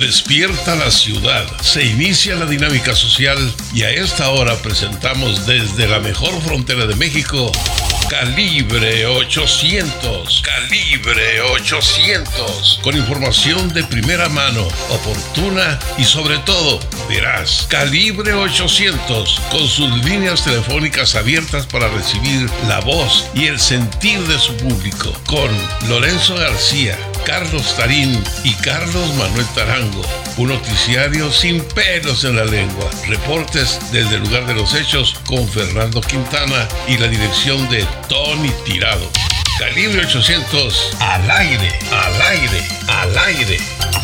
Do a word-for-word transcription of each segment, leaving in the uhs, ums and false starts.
Despierta la ciudad, se inicia la dinámica social y a esta hora presentamos desde la mejor frontera de México, Calibre ochocientos, Calibre ochocientos, con información de primera mano, oportuna y sobre todo veraz. Calibre ochocientos, con sus líneas telefónicas abiertas para recibir la voz y el sentir de su público, con Lorenzo García, Carlos Tarín y Carlos Manuel Tarango. Un noticiario sin pelos en la lengua. Reportes desde el lugar de los hechos con Fernando Quintana y la dirección de Tony Tirado. Calibre ochocientos, al aire, al aire, al aire.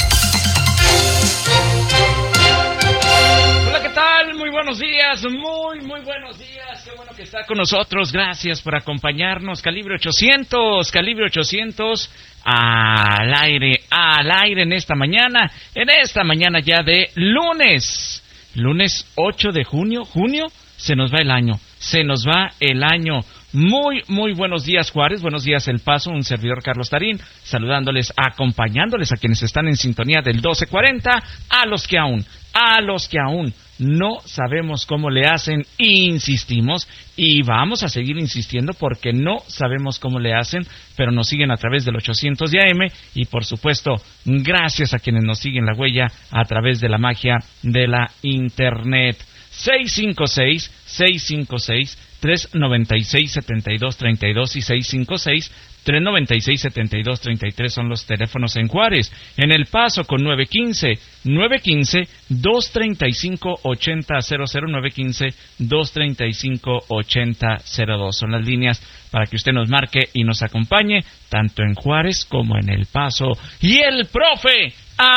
Hola, ¿qué tal? Muy buenos días, muy, muy buenos días. Qué bueno que está con nosotros. Gracias por acompañarnos. Calibre ochocientos, Calibre ochocientos, al aire, al aire en esta mañana, en esta mañana ya de lunes, lunes ocho de junio, junio, se nos va el año, se nos va el año. Muy, muy buenos días, Juárez, buenos días, El Paso, un servidor Carlos Tarín, saludándoles, acompañándoles a quienes están en sintonía del doce cuarenta, a los que aún, a los que aún no sabemos cómo le hacen, insistimos y vamos a seguir insistiendo porque no sabemos cómo le hacen, pero nos siguen a través del ochocientos de A M y por supuesto gracias a quienes nos siguen la huella a través de la magia de la internet. seis cinco seis, seis cinco seis, tres nueve seis, siete dos tres dos y seis cinco seis, tres nueve seis, siete dos tres tres son los teléfonos en Juárez. En El Paso con nueve uno cinco, nueve uno cinco, dos tres cinco, ocho cero cero cero, nueve uno cinco, dos tres cinco, ocho cero cero dos. Son las líneas para que usted nos marque y nos acompañe, tanto en Juárez como en El Paso. Y el profe,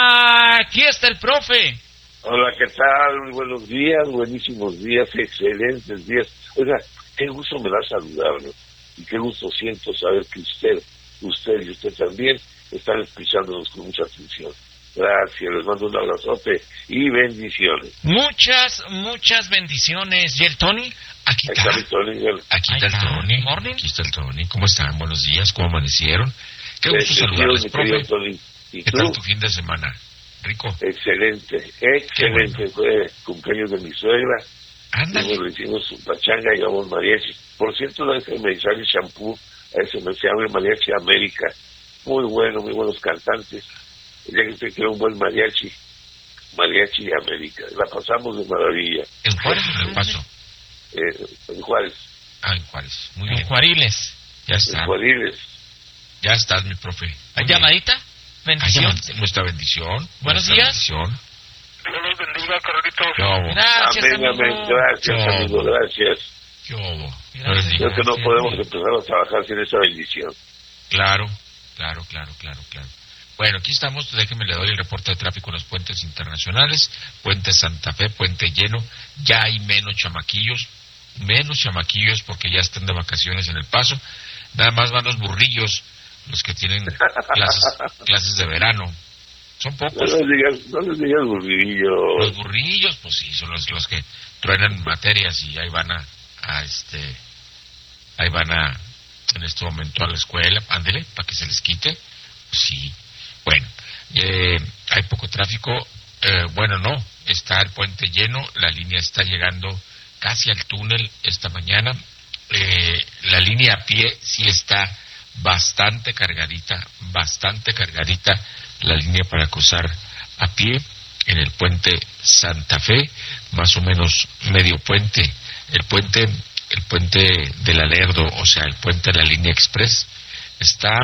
aquí está el profe. Hola, ¿qué tal? Muy buenos días, buenísimos días, excelentes días. Oiga, qué gusto me da saludarlo y qué gusto siento saber que usted, usted y usted también están escuchándonos con mucha atención. Gracias, les mando un abrazote y bendiciones. Muchas, muchas bendiciones. ¿Y el Tony? Aquí está, está el Tony. Aquí está el Tony. Morning. Aquí está el Tony. ¿Cómo están? Buenos días, ¿cómo amanecieron? Qué gusto Este, saludarles, mi profe. Tony. ¿Y ¿Qué tú? tal tu fin de semana? ¿Rico? Excelente, excelente. Bueno. Fue cumpleaños de mi suegra. Ándale. Le hicimos un pachanga y llevamos mariachi. Por cierto, no déjenme echar el shampoo a ese me se llama Mariachi América. Muy bueno, muy buenos cantantes. Ya que usted quiere un buen mariachi, Mariachi América. La pasamos de maravilla. ¿En Juárez o en El Paso? Eh, en Juárez. Ah, en Juárez. Muy En bien. Juariles. Ya En está. Juárez. Ya estás, mi profe. ¿Hay llamadita? Bendición. Ay, nuestra bendición. Buenos nuestra días. Bendición. Dios los bendiga, Carlitos. ¿Qué hubo? Gracias, Amén, amigo. amén. Gracias, No. amigo, gracias. ¿Qué hubo? Gracias. No les digo. Creo que no Gracias. podemos empezar a trabajar sin esa bendición. Claro, claro, claro, claro, claro. Bueno, aquí estamos, déjenme le doy el reporte de tráfico en los puentes internacionales, Puente Santa Fe, Puente Lleno, ya hay menos chamaquillos, menos chamaquillos porque ya están de vacaciones en El Paso, nada más van los burrillos, los que tienen clases, clases de verano, son No pocos. les digas, no les digas burrillo. Los burrillos, pues sí, son los, los que truenan materias y ahí van a, a este, ahí van a, en este momento a la escuela, ándele, para que se les quite, pues sí. Bueno, eh, hay poco tráfico, eh, bueno, no, está el puente lleno, la línea está llegando casi al túnel esta mañana, eh, la línea a pie sí está bastante cargadita, bastante cargadita, la línea para cruzar a pie en el puente Santa Fe, más o menos medio puente, el puente, el puente del Alerdo, o sea, el puente de la línea express, está...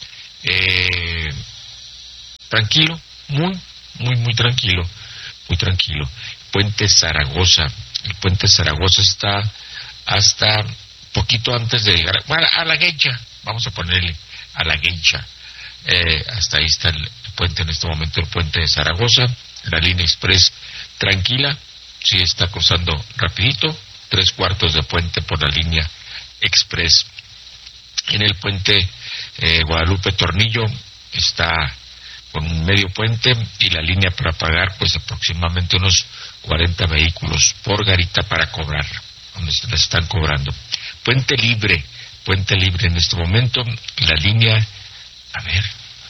Eh, tranquilo, muy, muy, muy tranquilo, muy tranquilo. Puente Zaragoza, el puente Zaragoza está hasta poquito antes de llegar, bueno, a la Guencha, vamos a ponerle a la Guencha, eh, hasta ahí está el puente en este momento, el puente de Zaragoza, la línea express tranquila, sí está cruzando rapidito, tres cuartos de puente por la línea express. En el puente eh, Guadalupe Tornillo está con un medio puente y la línea para pagar pues aproximadamente unos cuarenta vehículos por garita para cobrar, donde se les están cobrando. Puente Libre, Puente Libre en este momento, la línea, a ver,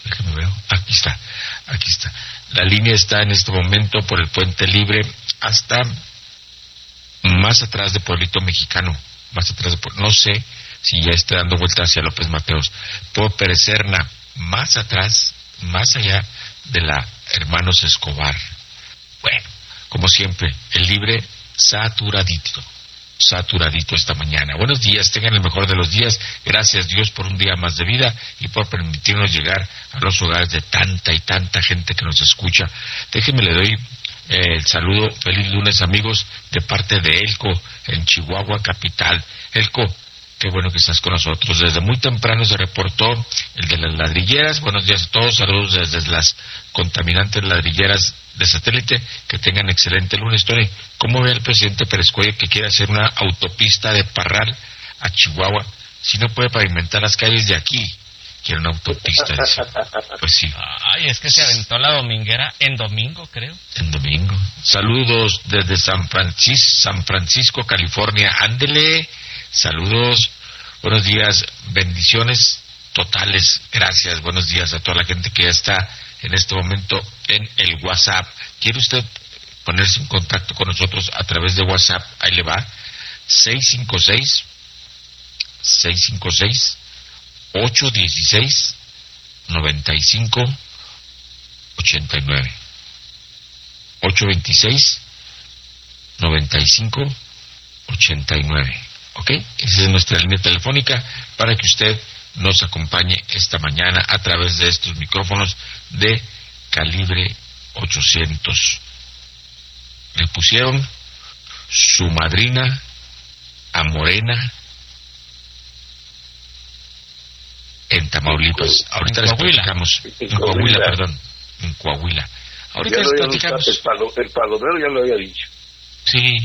Déjame ver. Aquí está. Aquí está. La línea está en este momento por el Puente Libre hasta más atrás de Pueblito Mexicano. Más atrás de Pueblito. No sé si ya está dando vuelta hacia López Mateos. Por Perecerna, más atrás, más allá de la Hermanos Escobar. Bueno, como siempre, el Libre saturadito. Saturadito esta mañana. Buenos días, tengan el mejor de los días. Gracias Dios por un día más de vida y por permitirnos llegar a los hogares de tanta y tanta gente que nos escucha. Déjenme le doy eh, el saludo. Feliz lunes, amigos, de parte de Elco en Chihuahua capital. Elco, qué bueno que estás con nosotros. Desde muy temprano se reportó el de las ladrilleras. Buenos días a todos. Saludos desde las contaminantes ladrilleras de satélite. Que tengan excelente lunes. Tony, ¿cómo ve el presidente Pérez Cuellar que quiere hacer una autopista de Parral a Chihuahua? Si no puede pavimentar las calles de aquí, quiere una autopista. Dice. Pues sí. Ay, es que se aventó la dominguera en domingo, creo. En domingo. Saludos desde San Francisco, San Francisco, California. Ándele. Saludos. Buenos días. Bendiciones totales. Gracias. Buenos días a toda la gente que ya está en este momento en el WhatsApp. ¿Quiere usted ponerse en contacto con nosotros a través de WhatsApp? Ahí le va. seis cinco seis, seis cinco seis, ocho uno seis, nueve cinco ocho nueve. ocho dos seis, nueve cinco ocho nueve. ¿Ok? Esa es nuestra línea telefónica para que usted nos acompañe esta mañana a través de estos micrófonos de Calibre ochocientos. Le pusieron su madrina a Morena en Tamaulipas. Ahorita les platicamos. En Coahuila, perdón. En Coahuila. Ahorita les platicamos. El, palo, el palomero ya lo había dicho. Sí.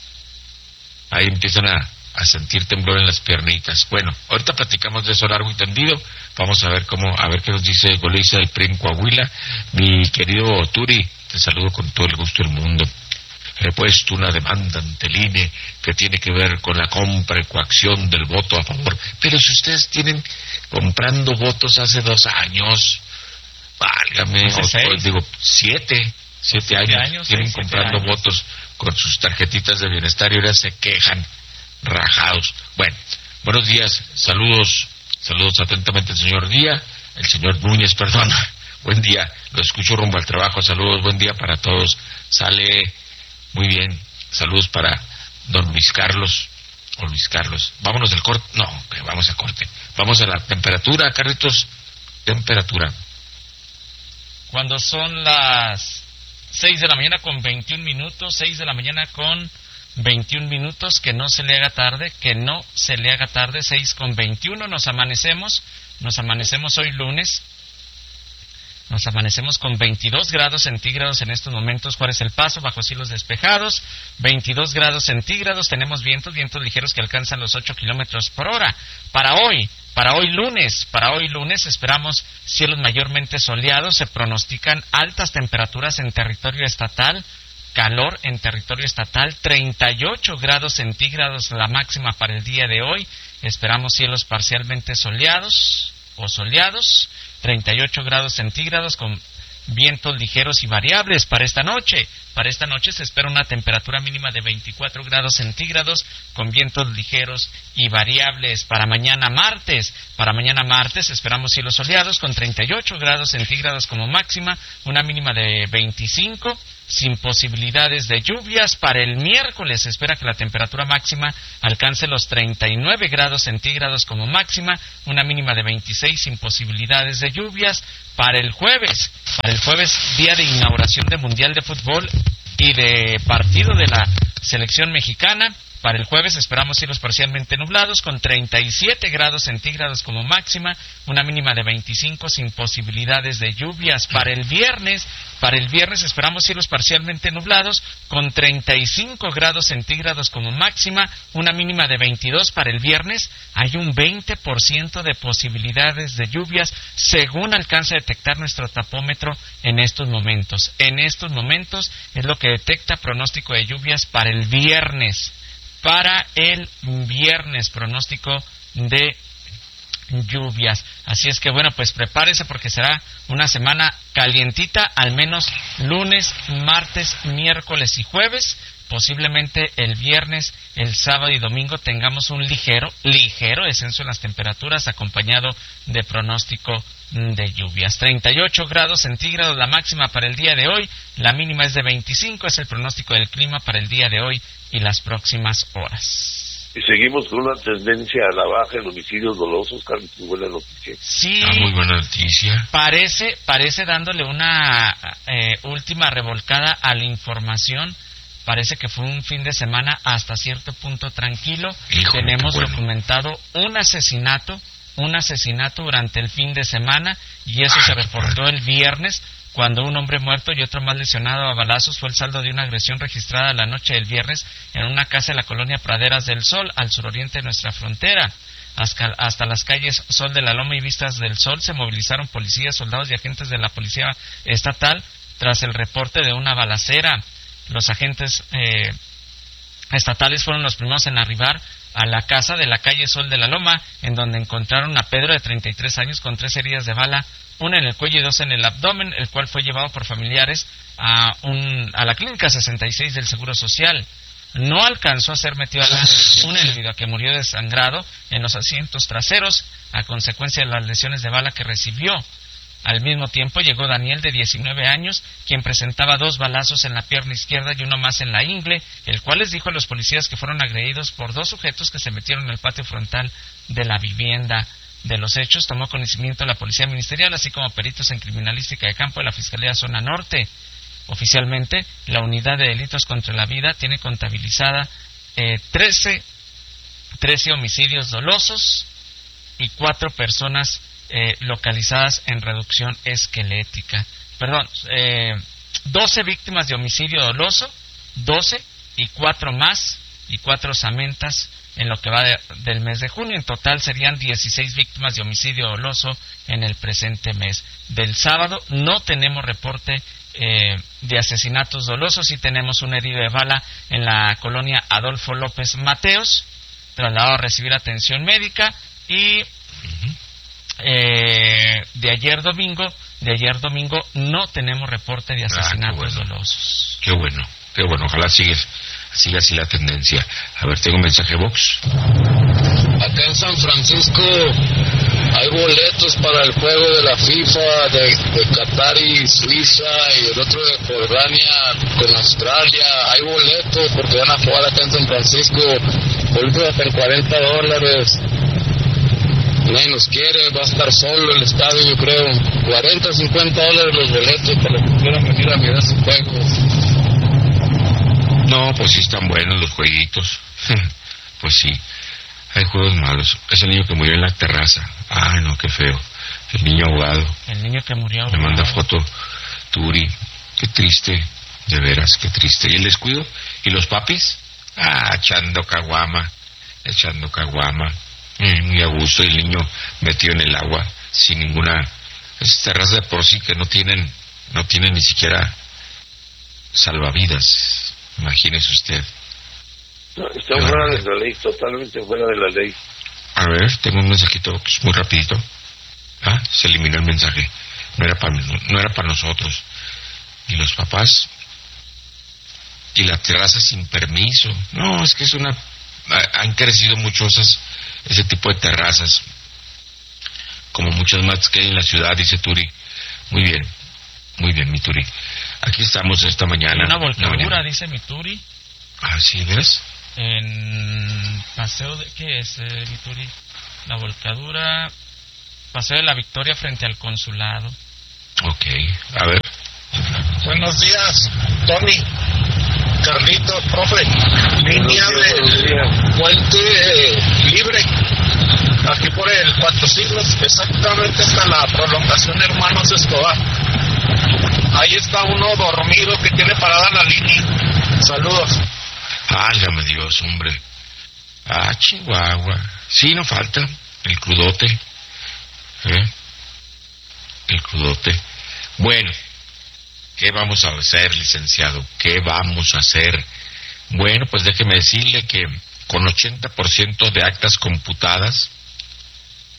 Ahí empiezan a a sentir temblor en las piernitas. Bueno, ahorita platicamos de eso largo y tendido. Vamos a ver cómo, a ver qué nos dice Goliza del P R I en Coahuila. Mi querido Turi, te saludo con todo el gusto del mundo. He puesto una demanda ante el I N E que tiene que ver con la compra y coacción del voto a favor. Pero si ustedes tienen comprando votos hace dos años, válgame, o, o, digo, siete, siete, siete años, años, tienen seis, comprando años. Votos con sus tarjetitas de bienestar y ahora se quejan rajados. Bueno, buenos días, saludos, saludos atentamente el señor Díaz, el señor Núñez, perdón. Buen día, lo escucho rumbo al trabajo, saludos, buen día para todos. Sale muy bien, saludos para don Luis Carlos, o Luis Carlos. Vámonos del corte, no, okay, vamos a corte. Vamos a la temperatura, Carlitos, temperatura. Cuando son las seis de la mañana con veintiún minutos, seis de la mañana con veintiún minutos, que no se le haga tarde, que no se le haga tarde, seis con veintiuno, nos amanecemos, nos amanecemos hoy lunes, nos amanecemos con veintidós grados centígrados en estos momentos. Juárez El Paso, bajo cielos despejados, veintidós grados centígrados, tenemos vientos, vientos ligeros que alcanzan los ocho kilómetros por hora. Para hoy, para hoy lunes, para hoy lunes esperamos cielos mayormente soleados, se pronostican altas temperaturas en territorio estatal, calor en territorio estatal, treinta y ocho grados centígrados la máxima para el día de hoy. Esperamos cielos parcialmente soleados o soleados, treinta y ocho grados centígrados con vientos ligeros y variables para esta noche. Para esta noche se espera una temperatura mínima de veinticuatro grados centígrados con vientos ligeros y variables. Para mañana martes, para mañana martes esperamos cielos soleados con treinta y ocho grados centígrados como máxima, una mínima de veinticinco, sin posibilidades de lluvias. Para el miércoles se espera que la temperatura máxima alcance los treinta y nueve grados centígrados como máxima, una mínima de veintiséis, sin posibilidades de lluvias. Para el jueves, para el jueves, día de inauguración del Mundial de Fútbol y de partido de la selección mexicana. Para el jueves esperamos cielos parcialmente nublados con treinta y siete grados centígrados como máxima, una mínima de veinticinco, sin posibilidades de lluvias. Para el viernes, para el viernes esperamos cielos parcialmente nublados con treinta y cinco grados centígrados como máxima, una mínima de veintidós. Para el viernes hay un veinte por ciento de posibilidades de lluvias, según alcanza a detectar nuestro tapómetro en estos momentos. En estos momentos es lo que detecta pronóstico de lluvias para el viernes. Para el viernes, pronóstico de lluvias. Así es que bueno, pues prepárese porque será una semana calientita, al menos lunes, martes, miércoles y jueves. Posiblemente el viernes, el sábado y domingo tengamos un ligero, ligero descenso en las temperaturas acompañado de pronóstico de lluvias. treinta y ocho grados centígrados la máxima para el día de hoy, la mínima es de veinticinco, es el pronóstico del clima para el día de hoy y las próximas horas. Y seguimos con una tendencia a la baja en homicidios dolosos, Carlos, muy buena noticia. Sí, ah, muy buena noticia. Parece, parece dándole una eh, última revolcada a la información. Parece que fue un fin de semana hasta cierto punto tranquilo. Híjole, tenemos bueno. documentado un asesinato, un asesinato durante el fin de semana, y eso Ay, se reportó el viernes, cuando un hombre muerto y otro más lesionado a balazos fue el saldo de una agresión registrada la noche del viernes en una casa de la colonia Praderas del Sol, al suroriente de nuestra frontera. Hasta, hasta las calles Sol de la Loma y Vistas del Sol se movilizaron policías, soldados y agentes de la policía estatal tras el reporte de una balacera. Los agentes eh, estatales fueron los primeros en arribar a la casa de la calle Sol de la Loma, en donde encontraron a Pedro, de treinta y tres años, con tres heridas de bala, una en el cuello y dos en el abdomen, el cual fue llevado por familiares a, un, a la clínica sesenta y seis del Seguro Social. No alcanzó a ser metido a la túnel debido a que murió desangrado en los asientos traseros a consecuencia de las lesiones de bala que recibió. Al mismo tiempo llegó Daniel, de diecinueve años, quien presentaba dos balazos en la pierna izquierda y uno más en la ingle, el cual les dijo a los policías que fueron agredidos por dos sujetos que se metieron en el patio frontal de la vivienda. De los hechos tomó conocimiento la Policía Ministerial, así como peritos en criminalística de campo de la Fiscalía Zona Norte. Oficialmente, la Unidad de Delitos contra la Vida tiene contabilizada eh, trece, trece homicidios dolosos y cuatro personas Eh, localizadas en reducción esquelética. Perdón, eh, doce víctimas de homicidio doloso, doce y cuatro más, y cuatro osamentas en lo que va de, del mes de junio. En total serían dieciséis víctimas de homicidio doloso en el presente mes. Del sábado no tenemos reporte eh, de asesinatos dolosos, sí tenemos un herido de bala en la colonia Adolfo López Mateos, trasladado a recibir atención médica, y Uh-huh. Eh, de ayer domingo, de ayer domingo no tenemos reporte de asesinatos ah, qué bueno. dolosos. Qué bueno, qué bueno, ojalá sigues, siga así la tendencia. A ver, tengo un mensaje box. Acá en San Francisco hay boletos para el juego de la FIFA de, de Qatar y Suiza, y el otro de Jordania con Australia. Hay boletos porque van a jugar acá en San Francisco, boletos hasta en cuarenta dólares. Nadie nos quiere, va a estar solo el estadio, yo creo. cuarenta, cincuenta dólares los boletos para los que quieran venir a mirar sus juegos. No, pues sí están buenos los jueguitos. Pues sí, hay juegos malos. Es el niño que murió en la terraza. Ay, no, qué feo. El niño ahogado. El niño que murió Me ahogado. manda foto Turi. Qué triste, de veras, qué triste. ¿Y el descuido? ¿Y los papis? Ah, echando caguama, echando caguama. Muy a gusto, y el niño metido en el agua sin ninguna. Esas terrazas de por sí que no tienen, no tienen ni siquiera salvavidas. Imagínese usted. No, está fuera de la ley, totalmente fuera de la ley. A ver, tengo un mensajito pues, muy rapidito. Ah, se eliminó el mensaje. No era para no era para nosotros. Y los papás. Y la terraza sin permiso. No, es que es una. Han crecido mucho esas. Ese tipo de terrazas, como muchas más que hay en la ciudad, dice Turi. Muy bien, muy bien, mi Turi. Aquí estamos esta mañana. Una volcadura, mañana. dice mi Turi. Ah, ¿sí, ves? En paseo de... ¿Qué es, eh, mi Turi? La volcadura... Paseo de la Victoria frente al consulado. Ok, a ver. Buenos días, Tony, Carlitos, profe. Línea del Puente eh, Libre, aquí por el Cuatro Siglos, exactamente hasta la prolongación Hermanos Escobar. Ahí está uno dormido que tiene parada la línea. Saludos. Válgame Dios, hombre. Ah, Chihuahua. Sí, no falta el crudote. ¿Eh? El crudote. Bueno, ¿qué vamos a hacer, licenciado? ¿Qué vamos a hacer? Bueno, pues déjeme decirle que con ochenta por ciento de actas computadas,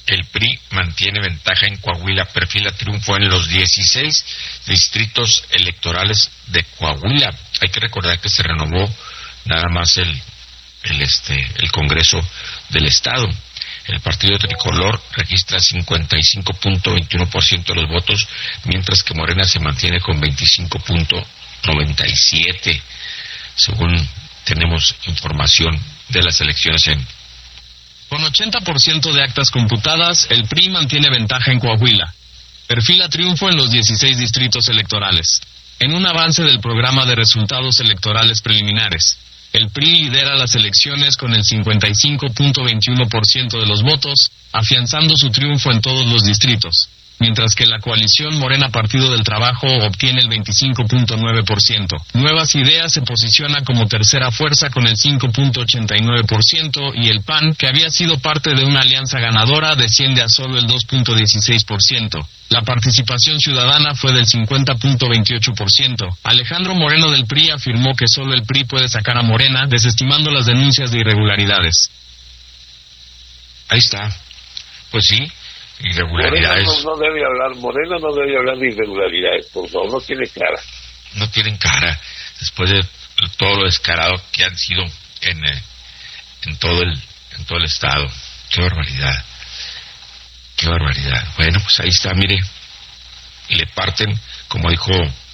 el P R I mantiene ventaja en Coahuila, perfila triunfo en los dieciséis distritos electorales de Coahuila. Hay que recordar que se renovó nada más el, el, este, el Congreso del Estado. El partido tricolor registra cincuenta y cinco punto veintiuno por ciento de los votos, mientras que Morena se mantiene con veinticinco punto noventa y siete, según tenemos información de las elecciones en... Con ochenta por ciento de actas computadas, el P R I mantiene ventaja en Coahuila. Perfila triunfo en los dieciséis distritos electorales. En un avance del programa de resultados electorales preliminares, el P R I lidera las elecciones con el cincuenta y cinco punto veintiuno por ciento de los votos, afianzando su triunfo en todos los distritos, mientras que la coalición Morena Partido del Trabajo obtiene el veinticinco punto nueve por ciento. Nuevas Ideas se posiciona como tercera fuerza con el cinco punto ochenta y nueve por ciento y el P A N, que había sido parte de una alianza ganadora, desciende a solo el dos punto dieciséis por ciento. La participación ciudadana fue del cincuenta punto veintiocho por ciento. Alejandro Moreno del P R I afirmó que solo el P R I puede sacar a Morena, desestimando las denuncias de irregularidades. Ahí está. Pues sí, irregularidades. Morena no, no debe hablar, Morena no debe hablar de irregularidades, por favor, no tiene cara. No tienen cara, después de todo lo descarado que han sido en, eh, en todo el en todo el estado. Qué barbaridad. Qué barbaridad. Bueno, pues ahí está, mire. Y le parten, como dijo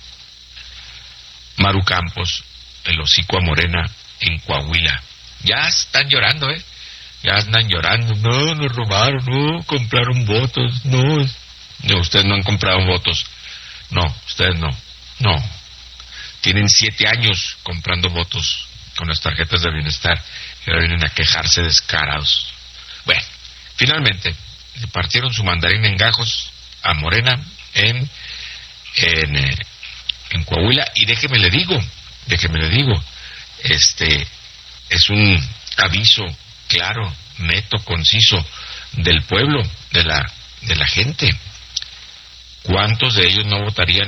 Maru Campos, el hocico a Morena en Coahuila. Ya están llorando, ¿eh? Ya andan llorando. No, nos robaron, no, compraron votos, no. No, ustedes no han comprado votos. No, ustedes no. No. Tienen siete años comprando votos con las tarjetas de bienestar y ahora vienen a quejarse descarados. Bueno, finalmente le partieron su mandarín en gajos a Morena en en, eh, en Coahuila, y déjeme le digo, déjeme le digo, este es un aviso claro, neto, conciso del pueblo, de la de la gente. ¿Cuántos de ellos no votarían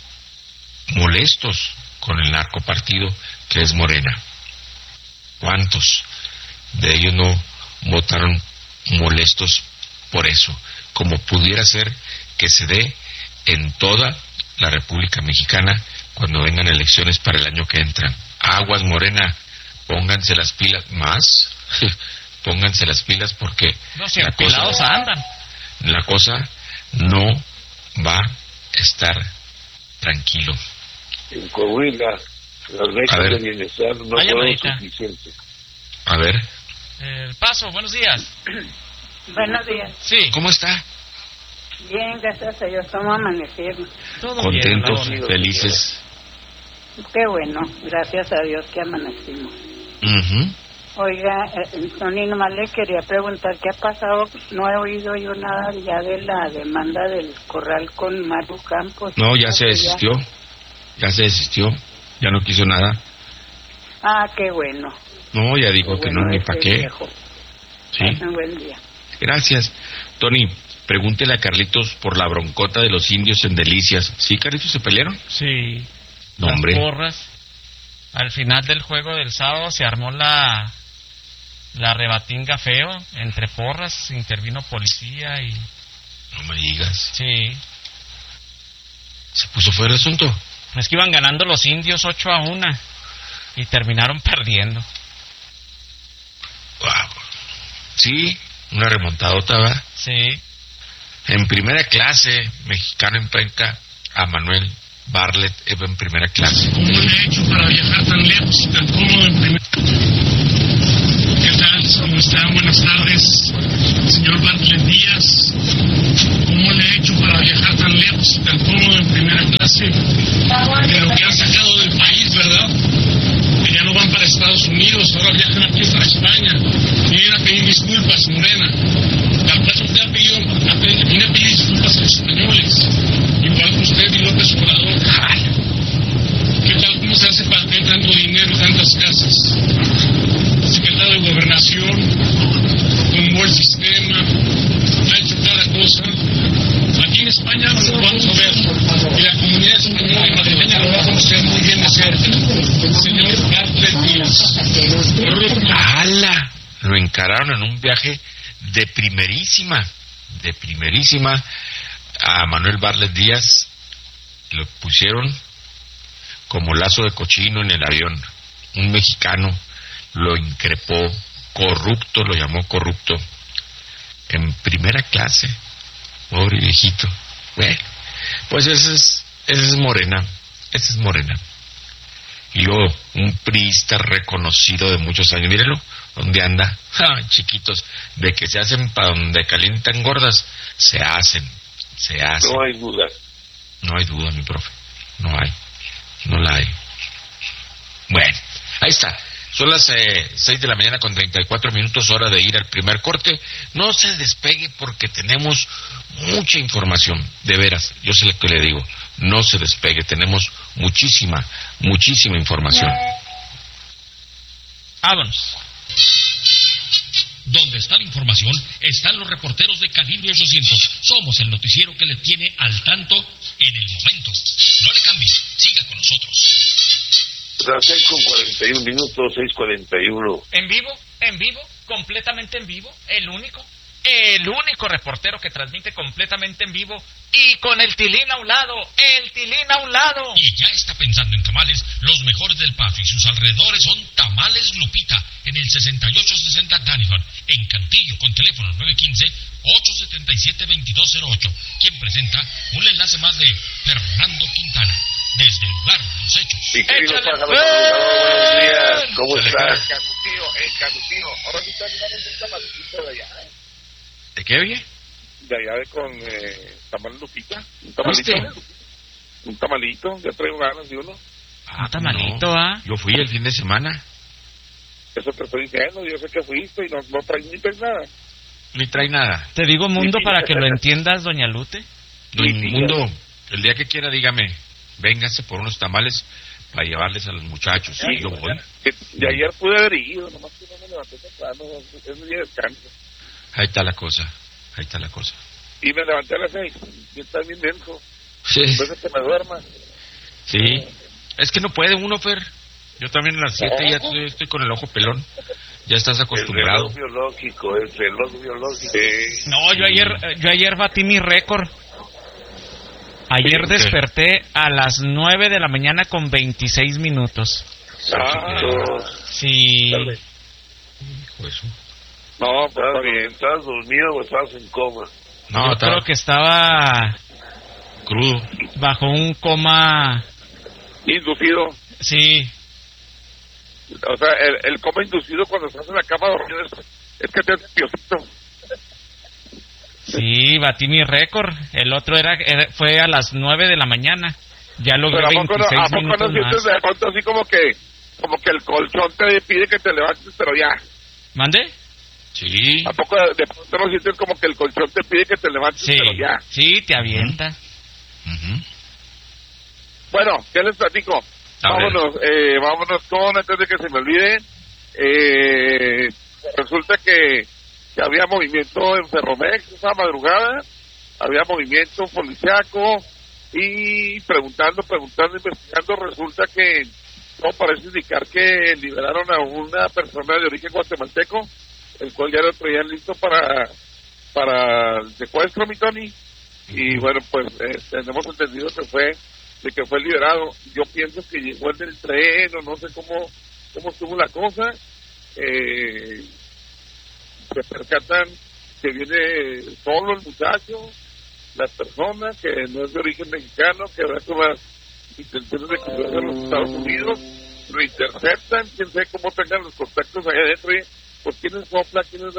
molestos con el narcopartido que es Morena? ¿Cuántos de ellos no votaron molestos por eso? Como pudiera ser que se dé en toda la República Mexicana cuando vengan elecciones para el año que entra. Aguas, Morena, pónganse las pilas más, pónganse las pilas porque no, si la cosa, andan. la cosa no va a estar tranquilo. En Coahuila, las becas de bienestar no fueron suficientes. A ver. El Paso, buenos días. Buenos días. Sí. ¿Cómo está? Bien, gracias a Dios. ¿Cómo amanecieron? Todo contentos, bien, felices. Qué bueno, gracias a Dios que amanecimos. Uh-huh. Oiga, eh, Tony, nomás le quería preguntar qué ha pasado. No he oído yo nada ya de la demanda del Corral con Maru Campos. No, ya se desistió. Ya se desistió. Ya no quiso nada. Ah, qué bueno. No, ya dijo qué que bueno, no, ni para qué. Viejo. Sí. Un buen día. Gracias. Tony, pregúntele a Carlitos por la broncota de los indios en Delicias. ¿Sí, Carlitos, se pelearon? Sí. No, hombre. Las porras. Al final del juego del sábado se armó la la rebatinga feo entre porras, intervino policía y... No me digas. Sí. ¿Se puso fuera el asunto? Es que iban ganando los indios ocho a uno y terminaron perdiendo. Wow. Sí, una remontadota, ¿va? Sí. En primera clase, Mexicano enfrenta a Manuel Bartlett en primera clase. ¿Cómo le ha hecho para viajar tan lejos y tan cómodo en primera? ¿Qué tal? ¿Cómo están? Buenas tardes, señor Bartlett Díaz. ¿Cómo le ha hecho para viajar tan lejos y tan cómodo en primera clase? De lo que han sacado del país, ¿verdad? Que ya no van para Estados Unidos, ahora viajan aquí para España. Vienen a pedir disculpas, Morena. Tal vez usted ha pedido, ha pedido, viene a pedir disculpas a los españoles. Igual que usted y López Obrador. ¿Qué tal? ¿Cómo se hace para tener tanto dinero y tantas casas? Secretario de Gobernación, un buen sistema, ha hecho cada cosa. Aquí en España lo vamos a ver, y la comunidad española y madrileña lo va a conocer muy bien de cerca. Señor Bartlett Díaz. ¡Hala! Lo encararon en un viaje de primerísima, de primerísima. A Manuel Bartlett Díaz lo pusieron como lazo de cochino en el avión. Un mexicano lo increpó, corrupto, lo llamó corrupto, en primera clase. Pobre viejito. Bueno, pues ese es, ese es Morena, ese es Morena. Y luego un priista reconocido de muchos años, mírenlo, ¿dónde anda? ¡Ja! Chiquitos, de que se hacen para donde calientan gordas, se hacen, se hacen. No hay duda. No hay duda, mi profe, no hay, no la hay. Bueno, ahí está. Son las eh, seis de la mañana con treinta y cuatro minutos, hora de ir al primer corte. No se despegue porque tenemos mucha información, de veras, yo sé lo que le digo, no se despegue, tenemos muchísima, muchísima información. Vámonos. Donde está la información, están los reporteros de Calibre ochocientos. Somos el noticiero que le tiene al tanto en el momento. No le cambie, siga con nosotros. Las seis con cuarenta y un minutos, seis cuarenta y uno. En vivo, en vivo, completamente en vivo, el único, el único reportero que transmite completamente en vivo y con el tilín a un lado, el tilín a un lado. Y ya está pensando en tamales, los mejores del Paso y sus alrededores son Tamales Lupita, en el sesenta y ocho sesenta Danifan, en Cantillo, con teléfono nueve uno cinco, ocho siete siete, dos dos cero ocho, quien presenta un enlace más de Fernando Quintana. Desde el lugar de los hechos. Sí, querido Pájaro, buenos días. ¿Cómo estás? El canutío, el canutío. Ahora sí está mirando un tamalito de allá. ¿De qué, oye? De allá de con eh, tamal Lupita. Un tamalito. ¿Viste? Un tamalito. Ya traigo ganas de uno. Ah, tamalito, ¿ah? Yo fui el fin de semana. Eso te estoy diciendo. Yo sé que fuiste y no, no traes ni traes nada. Ni trae nada. Te digo mundo para que lo entiendas, doña Lute. Doña Mundo, el día que quiera, dígame. Vénganse por unos tamales para llevarles a los muchachos. Sí, sí, yo voy. Y ayer pude haber ido, nomás que no me levanté temprano, es mi día de descanso. Ahí está la cosa, ahí está la cosa. Y me levanté a las seis, y está bien denso. Sí. Después de que me duerma. Sí, es que no puede uno, Fer. Yo también a las siete ya estoy, estoy con el ojo pelón. Ya estás acostumbrado. El reloj biológico, el reloj biológico. Sí. No, yo ayer, yo ayer batí mi récord. Ayer ¿Qué? desperté a las nueve de la mañana con veintiséis minutos. Ah, Sí. Hijo de su... no, pues ¿Estás está bien? bien. ¿Estás dormido o estás en coma? No, Yo estaba creo que estaba crudo. bajo un coma. Inducido. Sí. O sea, el, el coma inducido cuando estás en la cama dormido es, es que te hace piosito. Sí, batí mi récord. El otro era, era fue a las nueve de la mañana. Ya logré Pero ¿a poco no, veintiséis ¿a poco no minutos sientes más. de pronto así como que como que el colchón te pide que te levantes, pero ya? ¿Mande? Sí. ¿A poco de, de pronto no sientes como que el colchón te pide que te levantes, Sí, pero ya? sí, te avienta. Uh-huh. Bueno, ¿qué les platico? A ver. Vámonos, eh, vámonos con, antes de que se me olvide, eh, resulta que, que había movimiento en Ferromex esa madrugada, había movimiento policiaco, y preguntando, preguntando, investigando, resulta que no parece indicar que liberaron a una persona de origen guatemalteco, el cual ya lo traían listo para, para el secuestro, mi Tony, y bueno, pues eh, tenemos entendido que fue de que fue liberado. Yo pienso que llegó el del tren o no sé cómo cómo estuvo la cosa. Eh, se percatan que viene solo el muchacho, la persona que no es de origen mexicano, que va con las intenciones de cruzar a los Estados Unidos, lo interceptan, quién sabe cómo tengan los contactos allá adentro, y pues quién es sopla, quién es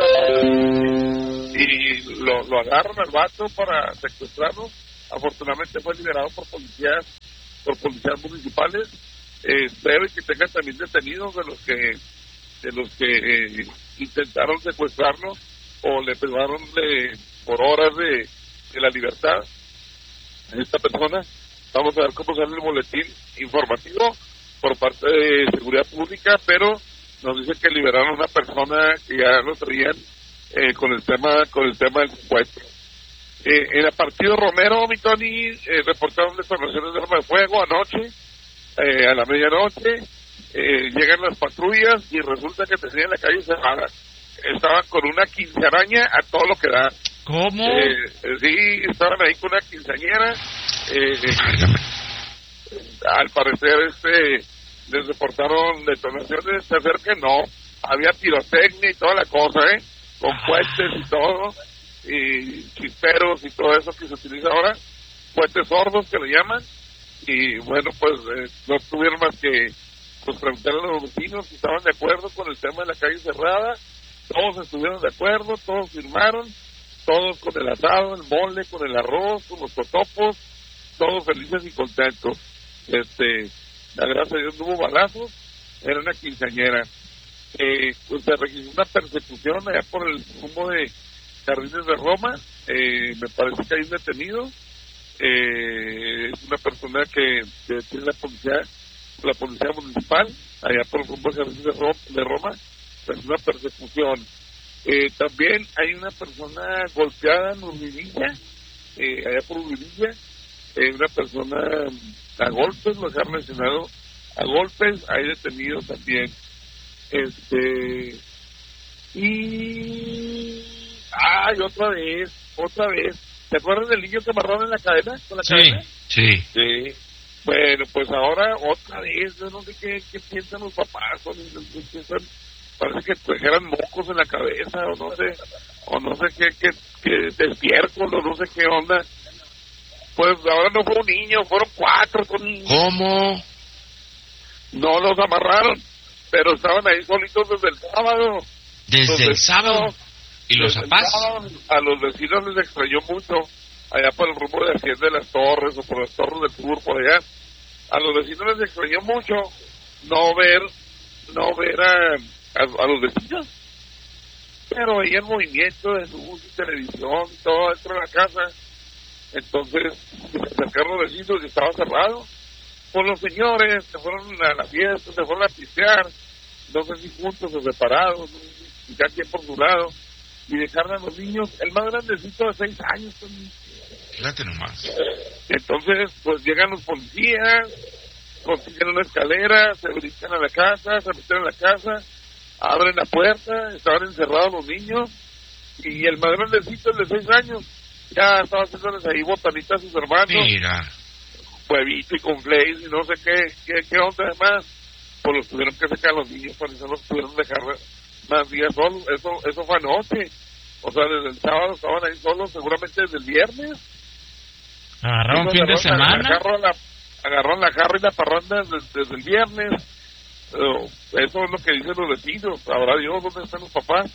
la... y lo, lo agarran al vato para secuestrarlo. Afortunadamente fue liberado por policías por policías municipales. Eh, espero que tengan también detenidos de los que de los que eh, intentaron secuestrarlo o le privaron de, por horas de, de la libertad a esta persona. Vamos a ver cómo sale el boletín informativo por parte de Seguridad Pública, pero nos dicen que liberaron a una persona que ya lo traían eh, con el tema con el tema del secuestro. Eh, en el partido Romero, mi Tony, eh, reportaron detonaciones de arma de fuego anoche, eh, a la medianoche, eh, llegan las patrullas y resulta que tenían la calle cerrada. Estaban con una quincearaña a todo lo que da. ¿Cómo? Eh, eh, sí, estaban ahí con una quinceañera. Eh, eh, al parecer, este, les reportaron detonaciones. Se acerca que no. Había pirotecnia y toda la cosa, ¿eh? Con puentes y todo. Y chisperos y todo eso que se utiliza ahora. Puentes sordos que le llaman. Y bueno, pues eh, no tuvieron más que pues, preguntarle a los vecinos si estaban de acuerdo con el tema de la calle cerrada. Todos estuvieron de acuerdo, todos firmaron. Todos con el asado, el mole, con el arroz, con los totopos, todos felices y contentos. Este, la gracia de Dios no hubo balazos, era una quinceañera. Eh, pues se registró una persecución allá por el rumbo de Jardines de Roma. Eh, me parece que hay un detenido. Eh, es una persona que, que tiene la policía, la policía municipal, allá por el rumbo de Jardines de Roma. De Roma. Es una persecución. Eh, también hay una persona golpeada en Urbinilla, eh, allá por Urbinilla, eh, una persona a golpes, lo que han mencionado, a golpes, hay detenidos también. Este, y, ay, otra vez, otra vez, ¿te acuerdas del niño que amarraron en la cadena? Con la sí, cadena? sí. Sí. Bueno, pues ahora otra vez, yo no sé qué, qué piensan los papás, o qué piensan. Parece que trajeran mocos en la cabeza, o no sé, o no sé qué, qué, qué despiertos, o no sé qué onda. Pues ahora no fue un niño, fueron cuatro con niños. ¿Cómo? No los amarraron, pero estaban ahí solitos desde el sábado. ¿Desde Los el vecinos, sábado? ¿Y los desde el papás? sábado, a los vecinos les extrañó mucho, allá por el rumbo de Hacienda de las Torres, o por las Torres del Sur, por allá. A los vecinos les extrañó mucho no ver, no ver a... A, a los vecinos, pero veían movimiento de luz y televisión y todo dentro de la casa. Entonces se acercaron los vecinos y estaba cerrado. Pues los señores se fueron a la fiesta, se fueron a pistear, no sé si juntos o separados, y cada quien por su lado, y dejaron a los niños, el más grandecito de seis años. Fíjate nomás. Entonces pues llegan los policías, consiguen una escalera, se brincan a la casa, se meten a la casa, abren la puerta, estaban encerrados los niños, y el más grandecito, el de seis años, ya estaba haciéndoles ahí botanitas a sus hermanos. Mira. Huevito y con flakes y no sé qué, qué, qué onda además. Pues los tuvieron que sacar los niños, para eso los tuvieron que dejar más días solos. Eso, eso fue anoche. O sea, desde el sábado estaban ahí solos, seguramente desde el viernes. ¿Agarraron fin de semana? Agarraron la, agarraron la jarra y la parranda desde, desde el viernes. Uh, eso es lo que dicen los vecinos. Ahora Dios, ¿dónde están los papás?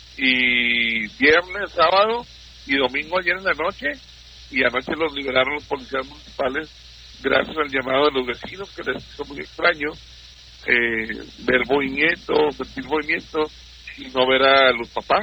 Y viernes, sábado y domingo ayer en la noche, y anoche los liberaron los policías municipales gracias al llamado de los vecinos, que les hizo muy extraño eh, ver movimiento, sentir movimiento y no ver a los papás.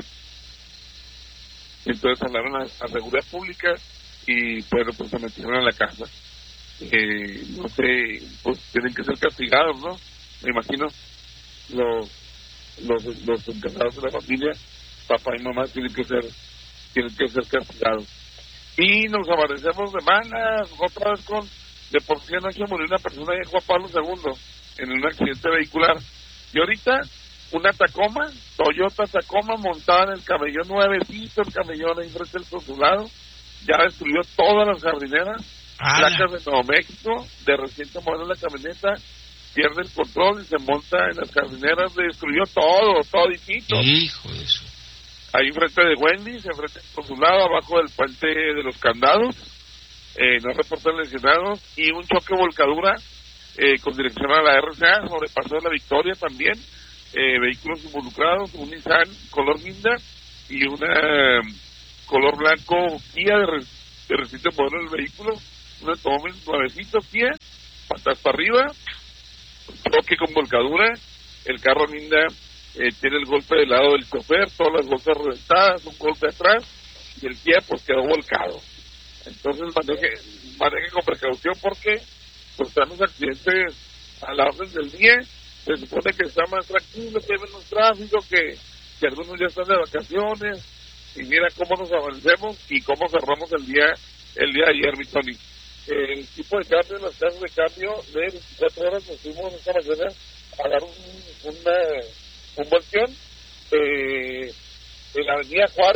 Entonces hablaron a, a seguridad pública y bueno, pues se metieron a la casa. Eh, no sé, pues tienen que ser castigados, ¿no? Me imagino los los los encargados de la familia, papá y mamá, tienen que ser tienen que ser castigados. Y nos amanecemos de malas, otra vez con, de por sí anoche murió una persona en Juan Pablo segundo en un accidente vehicular. Y ahorita una Tacoma, Toyota Tacoma, montada en el camellón nuevecito, el camellón ahí frente al consulado, ya destruyó todas las jardineras, placas de Nuevo México, de reciente modelo la camioneta, pierde el control y se monta en las jardineras, destruyó todo, toditito. Hijo de eso. Ahí frente de Wendy's, enfrente del consulado, abajo del puente de los candados, eh, no reportan lesionados, y un choque volcadura eh, con dirección a la R C A, sobrepaso de la Victoria también, eh, vehículos involucrados, un Nissan color guinda y una um, color blanco Kia de, re, de reciente modelo del vehículo, un automóvil nuevecito Kia, patas para arriba, choque con volcadura, el carro guinda eh, tiene el golpe del lado del chofer, todas las bolsas reventadas, un golpe atrás, y el Kia pues quedó volcado. Entonces maneje, maneje con precaución porque pues están los accidentes a la orden del día. Se supone que está más tranquilo, que hay menos tráfico, que, que algunos ya están de vacaciones, y mira cómo nos avancemos y cómo cerramos el día el día de ayer, mi Tony. El tipo de cambio, las casas de cambio de veinticuatro horas, nos fuimos esta mañana a dar un, una, un volteón eh, en la avenida Juárez,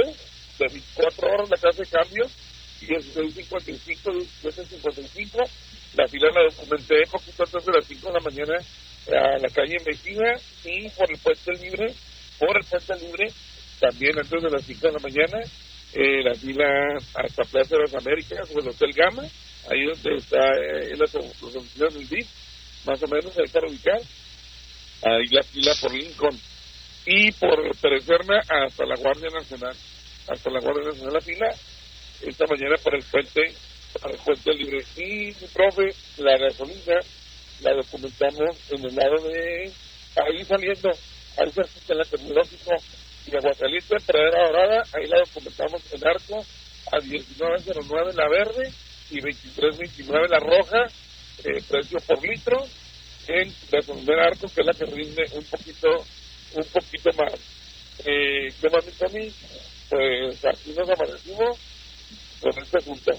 de veinticuatro horas la clase de cambio, dieciséis cincuenta y cinco, diecisiete cincuenta y cinco. La fila la documenté poquito antes de las cinco de la mañana a la calle Mejía y por el Puente Libre, por el Puente Libre, también antes de las cinco de la mañana, eh, la fila hasta Plaza de las Américas o el Hotel Gama, ahí donde está eh, las oficinas del D I F, más o menos ahí para ubicar, ahí la fila por Lincoln, y por Perecerna hasta la Guardia Nacional, hasta la Guardia Nacional la fila, esta mañana para el puente, para el Puente Libre. Y mi profe, la gasolina, la documentamos en el lado de, ahí saliendo, ahí se en la Tecnológico y Aguascalientes, en Pradera Dorada, ahí la documentamos en Arco, a diecinueve cero nueve la verde y veintitrés veintinueve la roja, eh, precio por litro, en gasolina Arco, que es la que rinde un poquito, un poquito más. Eh, ¿Qué más, mi Tony? Pues aquí nos amanecimos con esta junta.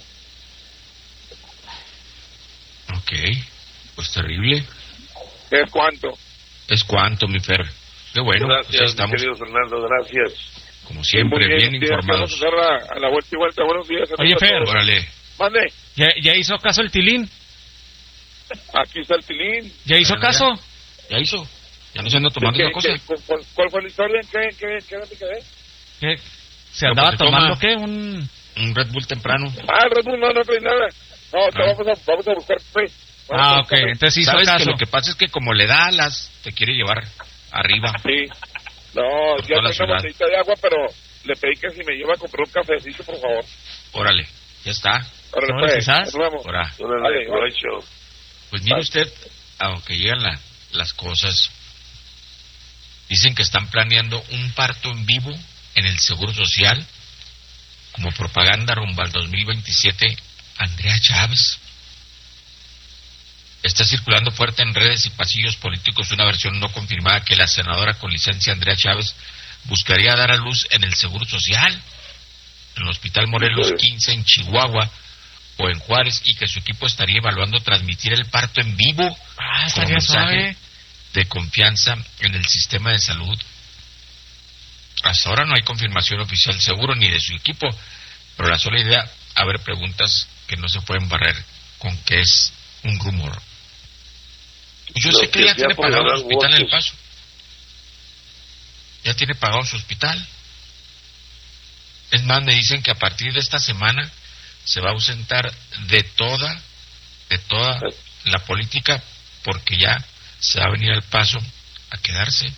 Ok, pues terrible. ¿Es cuánto? Es cuánto, mi Fer. Qué bueno, gracias, pues ahí estamos. querido Fernando, gracias. Como siempre, bien, bien, bien informados. Vamos a dar a, a la vuelta y vuelta. Buenos días. Oye, Fer. Órale. Mande. ¿Ya, ¿Ya hizo caso el Tilín? Aquí está el Tilín. ¿Ya hizo Bueno, caso? Ya, ya hizo. Ya no se anda tomando ¿Qué, esa cosa. qué, cuál, ¿Cuál fue la historia? ¿Qué, qué, qué, qué, qué? ¿Qué? ¿Se No, andaba pues se tomando toma. qué? Un... Un Red Bull temprano. Ah, el Red Bull no, no trae nada. No, te Ah. vamos, a, vamos a buscar café. Vamos Ah, a ok, buscar café. entonces hizo ¿Sabes que caso. lo que pasa es que como le da alas, te quiere llevar arriba? Sí. No, Por ya toda la tengo ciudad. botellita de agua, pero le pedí que si me lleva a comprar un cafecito, por favor. Órale, ya está. Ahora Ahora pues, quizás. nos vemos. Ahora, Órale, Vale, provecho. pues mire usted, aunque llegan la- las cosas, dicen que están planeando un parto en vivo en el Seguro Social como propaganda rumbo al dos mil veintisiete. Andrea Chávez. Está circulando fuerte en redes y pasillos políticos una versión no confirmada que la senadora con licencia Andrea Chávez buscaría dar a luz en el Seguro Social, en el Hospital Morelos quince en Chihuahua o en Juárez, y que su equipo estaría evaluando transmitir el parto en vivo Ah, como estaría mensaje suave. de confianza en el sistema de salud. Hasta ahora no hay confirmación oficial seguro ni de su equipo, pero la sola idea, haber preguntas que no se pueden barrer con que es un rumor. Yo Lo sé que que ya sea tiene por pagado el ganar hospital en El votos. Paso. Ya tiene pagado su hospital. Es más, me dicen que a partir de esta semana se va a ausentar de toda, de toda la política, porque ya se va a venir al Paso a quedarse.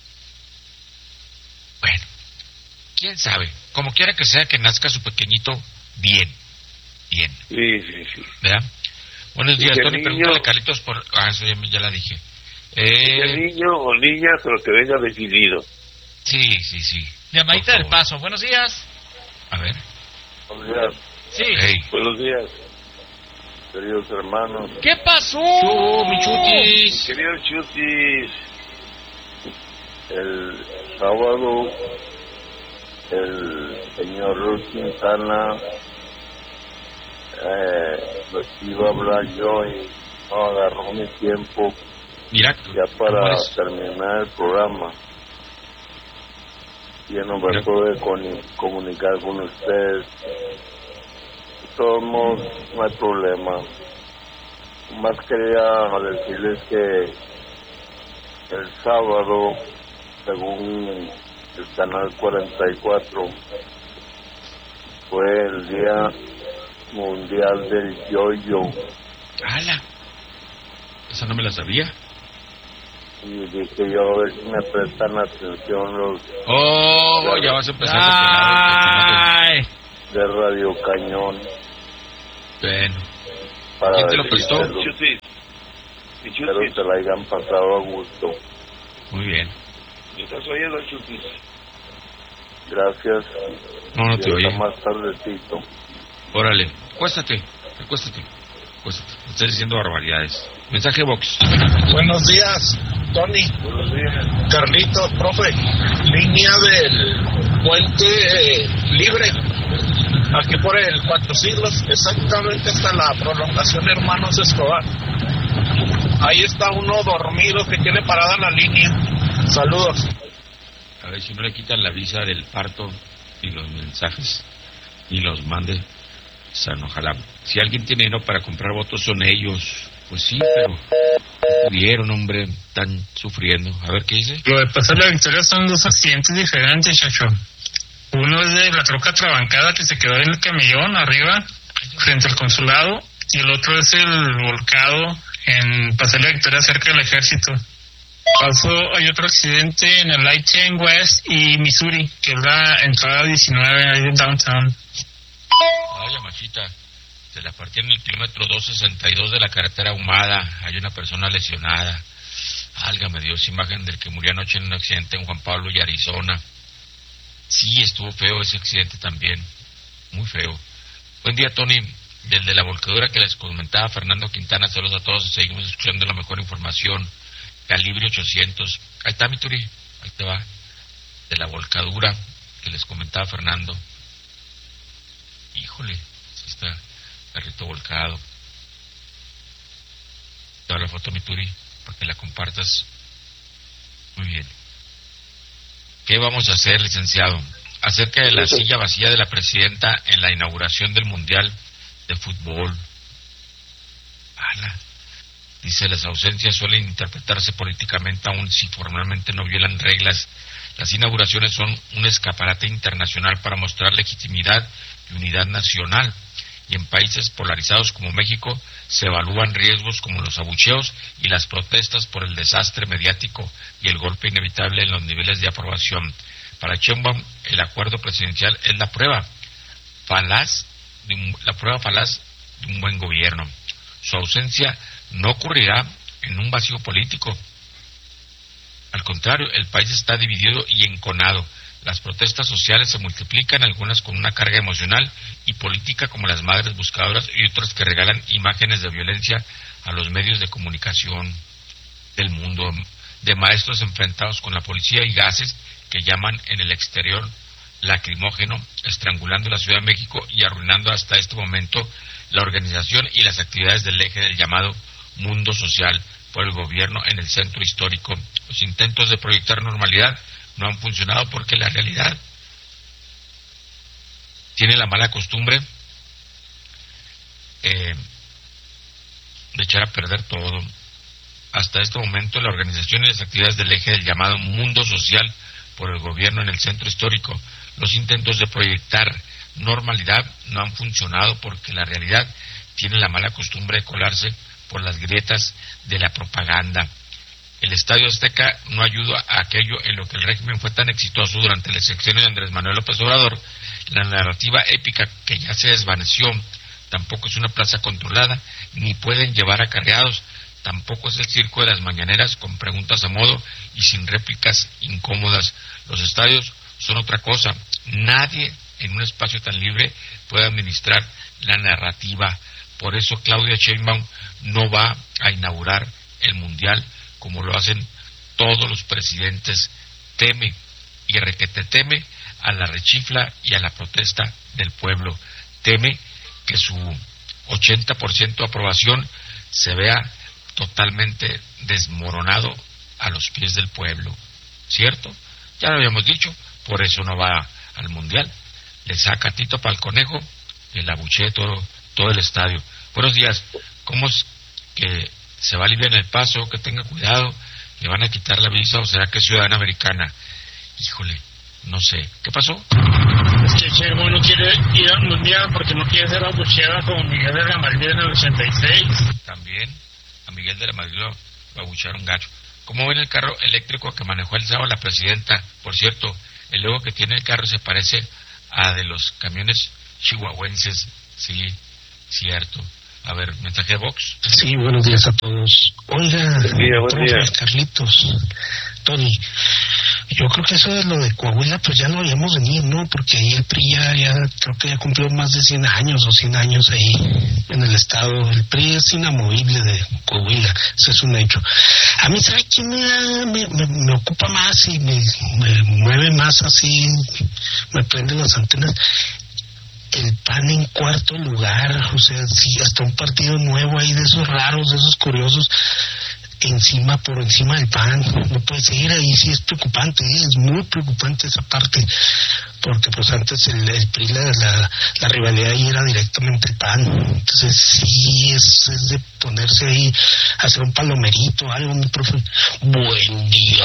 Bueno, quién sabe. Como quiera que sea, que nazca su pequeñito bien, bien, Sí, sí, sí. ¿verdad? Buenos días, Y el Tony, niño- pregúntale a Carlitos por... Ah, eso ya, ya la dije. El Eh, niño o niña, pero que venga definido. sí, sí, sí. Llamadita Por del favor. Paso. Buenos días. A ver. Buenos días. Sí. Hey. Buenos días, queridos hermanos. ¿Qué pasó? Tú, mi chutis. Queridos Chutis, el sábado el señor Ruth Quintana eh, pues iba a hablar yo y no agarró mi tiempo Mira, ya ¿cómo para eres? terminar el programa. Yo no me Mira. pude con- comunicar con ustedes. De todos modos, no hay problema. Más quería decirles que el sábado, según el canal cuarenta y cuatro, fue el Día Mundial del Yo-Yo. ¡Hala! Esa no me la sabía. Y dije yo, a ver si me prestan atención los Oh, ya vas a empezar a Ay. de Radio Cañón. Bueno, Para ¿quién te lo prestó? decírselos. Chutis. Mi Espero Chutis. que la hayan pasado a gusto. muy bien. ¿Me estás oyendo, Chutis? Gracias. No, no Y te hasta oye. más tardecito. Órale, cuéstate, recuéstate, cuéstate. Estás diciendo barbaridades. Mensaje box. Buenos días, Tony, Buenos días. Carlitos, profe. Línea del puente eh, libre, aquí por el Cuatro Siglos, exactamente hasta la prolongación Hermanos Escobar. Ahí está uno dormido que tiene parada la línea. Saludos. A ver si no le quitan la visa del parto y los mensajes y los mande. O sea, ojalá. Si alguien tiene dinero para comprar votos son ellos. Pues sí, pero no pudieron, hombre, están sufriendo. A ver qué dice. Lo de pasar la victoria son dos accidentes diferentes, Chacho. Uno es de la troca trabancada que se quedó en el camellón arriba, frente al consulado, y el otro es el volcado en Pasar la Victoria cerca del ejército. Pasó, hay otro accidente en el I diez West y Missouri, que es la entrada diecinueve ahí de downtown. Ay, machita, se la partieron en el kilómetro doscientos sesenta y dos de la carretera Ahumada. Hay una persona lesionada. Álgame Dios, imagen del que murió anoche en un accidente en Juan Pablo y Arizona. Sí, estuvo feo ese accidente también, muy feo. Buen día, Tony. Desde la volcadura que les comentaba Fernando Quintana, saludos a todos, seguimos escuchando la mejor información. Calibre ochocientos, ahí está mi Turi, ahí te va. De la volcadura que les comentaba Fernando. Híjole, sí está carrito volcado. Te va la foto, mi Turi, para que la compartas. Muy bien. ¿Qué vamos a hacer, licenciado? Acerca de la sí, silla vacía de la presidenta en la inauguración del Mundial de Fútbol. Ala. Dice, las ausencias suelen interpretarse políticamente aun si formalmente no violan reglas. Las inauguraciones son un escaparate internacional para mostrar legitimidad y unidad nacional. Y en países polarizados como México se evalúan riesgos como los abucheos y las protestas por el desastre mediático y el golpe inevitable en los niveles de aprobación. Para Sheinbaum, el acuerdo presidencial es la prueba falaz, de un, la prueba falaz de un buen gobierno. Su ausencia no ocurrirá en un vacío político. Al contrario, el país está dividido y enconado. Las protestas sociales se multiplican, algunas con una carga emocional y política como las madres buscadoras y otras que regalan imágenes de violencia a los medios de comunicación del mundo, de maestros enfrentados con la policía y gases que llaman en el exterior lacrimógeno, estrangulando la Ciudad de México y arruinando hasta este momento la organización y las actividades del eje del llamado mundo social por el gobierno en el centro histórico. Los intentos de proyectar normalidad no han funcionado porque la realidad tiene la mala costumbre eh, de echar a perder todo. Hasta este momento la organización y las actividades del eje del llamado mundo social por el gobierno en el centro histórico, los intentos de proyectar normalidad no han funcionado porque la realidad tiene la mala costumbre de colarse por las grietas de la propaganda. El Estadio Azteca no ayuda a aquello en lo que el régimen fue tan exitoso durante el sexenio de Andrés Manuel López Obrador. La narrativa épica que ya se desvaneció tampoco es una plaza controlada, ni pueden llevar acarreados. Tampoco es el circo de las mañaneras con preguntas a modo y sin réplicas incómodas. Los estadios son otra cosa. Nadie en un espacio tan libre puede administrar la narrativa. Por eso Claudia Sheinbaum no va a inaugurar el Mundial como lo hacen todos los presidentes. Teme, y requete teme, a la rechifla y a la protesta del pueblo. Teme que su ochenta por ciento de aprobación se vea totalmente desmoronado a los pies del pueblo, ¿cierto? Ya lo habíamos dicho, por eso no va al Mundial. Le saca Tito para el conejo y el abuchee todo, todo el estadio. Buenos días, ¿cómo es que se va a aliviar el paso? Que tenga cuidado, le van a quitar la visa o será que es ciudadana americana. Híjole, no sé, ¿qué pasó? Es que Sheinbaum no quiere ir al Mundial porque no quiere ser abucheada como Miguel de la Madrid en el ochenta y seis. También a Miguel de la Madrid lo, lo abuchearon gacho. ¿Cómo ven el carro eléctrico que manejó el sábado la presidenta? Por cierto, el logo que tiene el carro se parece a de los camiones chihuahuenses. Sí, cierto. A ver, mensaje de Vox. Sí, buenos días a todos. Oiga, buen día, buen día. Carlitos, Tony, yo creo que eso de lo de Coahuila, pues ya no habíamos venido, ¿no? Porque ahí el P R I ya, ya creo que ya cumplió más de cien años o cien años ahí en el estado. El P R I es inamovible de Coahuila, eso es un hecho. A mí, ¿sabe quién me, da, me, me, me ocupa más y me, me mueve más así, me prende las antenas? El P A N en cuarto lugar, o sea, sí, hasta un partido nuevo ahí de esos raros, de esos curiosos, encima, por encima del P A N, no puede seguir ahí, sí es preocupante, ¿eh? Es muy preocupante esa parte. porque pues antes el, el P R I, la, la, la rivalidad ahí era directamente el P A N, entonces sí es, es de ponerse ahí, hacer un palomerito, algo, mi profe. Buen día.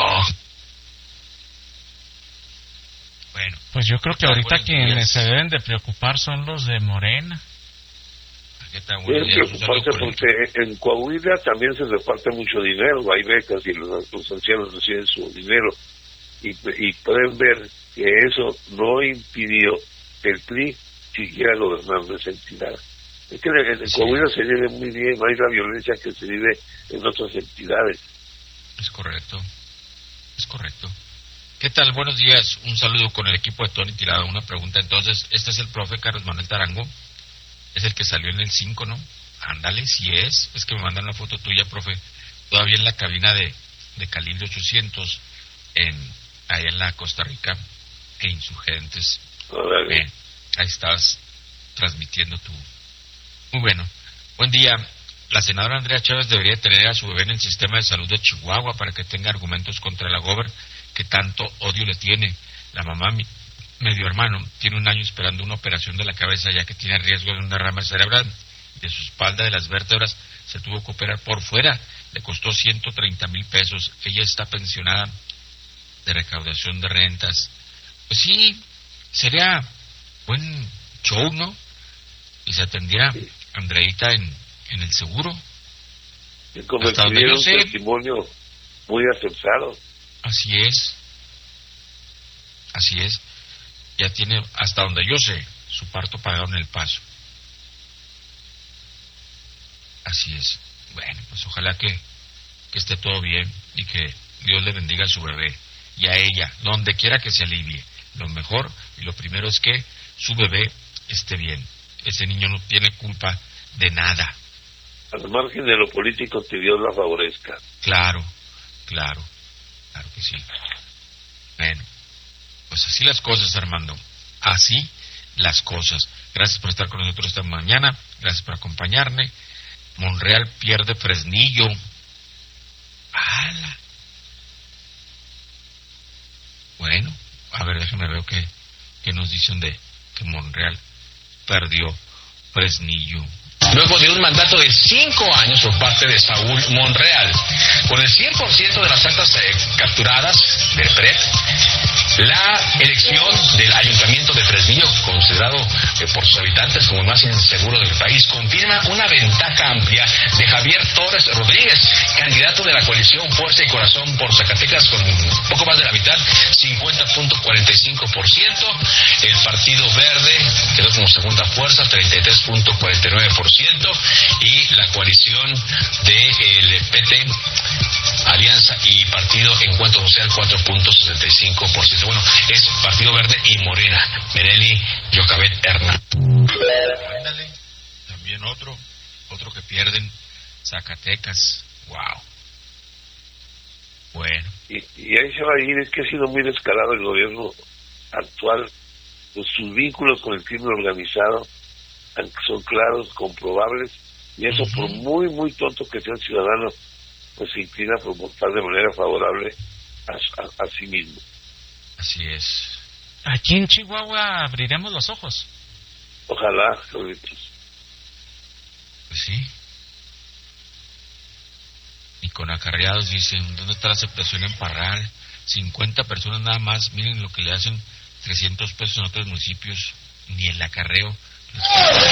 Bueno, pues yo creo que ahorita quienes se deben de preocupar son los de Morena. Deben preocuparse porque en Coahuila también se reparte mucho dinero, hay becas y los, los ancianos reciben su dinero, y, y pueden ver que eso no impidió que el P R I siguiera gobernando esa entidad. Es que en, en sí. Coahuila se vive muy bien, no hay la violencia que se vive en otras entidades. Es correcto, es correcto. ¿Qué tal? Buenos días, un saludo con el equipo de Tony Tirado. Una pregunta entonces, ¿este es el profe Carlos Manuel Tarango? Es el que salió en el cinco, ¿no? Ándale, si es. Es que me mandan una foto tuya, profe. Todavía en la cabina de, de Calibre ochocientos, en, allá en la Costa Rica, e Insurgentes. Eh, ahí estabas transmitiendo tu... Muy bueno. Buen día. La senadora Andrea Chávez debería tener a su bebé en el sistema de salud de Chihuahua para que tenga argumentos contra la gober que tanto odio le tiene. La mamá... Mi, medio hermano tiene un año esperando una operación de la cabeza ya que tiene riesgo de un derrame cerebral. De su espalda, de las vértebras, se tuvo que operar por fuera. Le costó ciento treinta mil pesos. Ella está pensionada de recaudación de rentas. Pues sí, sería buen show, ¿no? Y se atendiera Andreita en, en el seguro. Y convertiría un testimonio muy aceptado. Así es. Así es. Ya tiene, hasta donde yo sé, su parto pagado en El Paso. Así es. Bueno, pues ojalá que, que esté todo bien y que Dios le bendiga a su bebé y a ella, donde quiera que se alivie. Lo mejor y lo primero es que su bebé esté bien. Ese niño no tiene culpa de nada. Al margen de lo político, que Dios la favorezca. Claro, claro, claro que sí. Bueno. Pues así las cosas, Armando. Así las cosas. Gracias por estar con nosotros esta mañana. Gracias por acompañarme. Monreal pierde Fresnillo. ¡Hala! Bueno, a ver, déjenme ver qué, qué nos dicen de que Monreal perdió Fresnillo. Luego de un mandato de cinco años por parte de Saúl Monreal, con el cien por ciento de las actas eh, capturadas del P R E P, la elección del Ayuntamiento de Fresnillo, considerado eh, por sus habitantes como el más inseguro del país, confirma una ventaja amplia de Javier Torres Rodríguez, candidato de la coalición Fuerza y Corazón por Zacatecas, con poco más de la mitad, cincuenta punto cuarenta y cinco por ciento. El Partido Verde quedó como segunda fuerza, treinta y tres punto cuarenta y nueve por ciento. Y la coalición del P T, Alianza y Partido Encuentro Social, cuatro punto sesenta y cinco por ciento. Bueno, es Partido Verde y Morena. Mereli Yocabet Hernández. Ándale, también otro, otro que pierden, Zacatecas. Wow. Bueno. Y, y ahí se va a ir, es que ha sido muy descarado el gobierno actual, pues sus vínculos con el crimen organizado son claros, comprobables, y eso, uh-huh, por muy, muy tonto que sea el ciudadano, pues se inclina por votar de manera favorable a, a, a sí mismo. Así es. Aquí en Chihuahua abriremos los ojos. Ojalá, Carlitos. Pues sí. Y con acarreados dicen, ¿dónde está la aceptación en Parral? cincuenta personas nada más, miren lo que le hacen trescientos pesos en otros municipios, ni el acarreo.